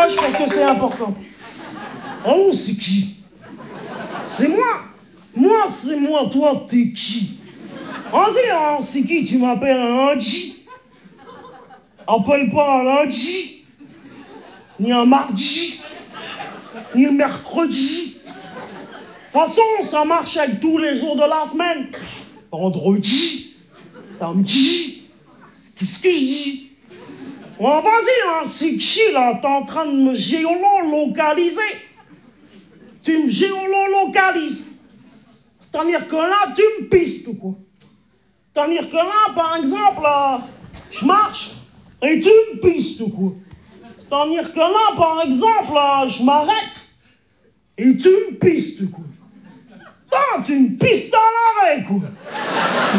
décroche parce que c'est important. Oh, c'est qui? C'est moi. Moi, c'est moi. Toi, t'es qui? Vas-y, hein, c'est qui? Tu m'appelles un lundi? Appelle pas un lundi, ni un mardi, ni un mercredi. De toute façon, ça marche avec tous les jours de la semaine. Vendredi, samedi, qu'est-ce que je dis? Oh, vas-y, hein, c'est qui là? T'es en train de me géolocaliser. Tu me géolocalises. C'est-à-dire que là, tu me pistes ou quoi? C'est-à-dire que là, par exemple, je marche et tu me pistes ou quoi? C'est-à-dire que là, par exemple, je m'arrête et tu me pistes quoi? Ah, tu me pistes à l'arrêt quoi?